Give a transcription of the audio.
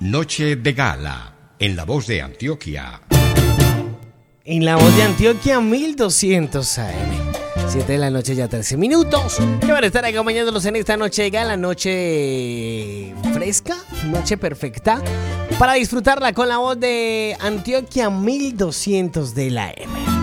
Noche de Gala, en La Voz de Antioquia. En La Voz de Antioquia, 1200 AM. 7 de la noche, ya 13 minutos. Que van a estar acompañándolos en esta noche de gala, noche fresca, noche perfecta, para disfrutarla con La Voz de Antioquia, 1200 de la AM.